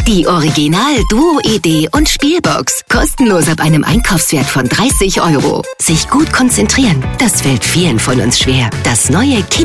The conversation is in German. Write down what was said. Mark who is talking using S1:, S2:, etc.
S1: Die Original-Duo-Idee und Spielbox. Kostenlos ab einem Einkaufswert von 30 €. Sich gut konzentrieren, das fällt vielen von uns schwer. Das neue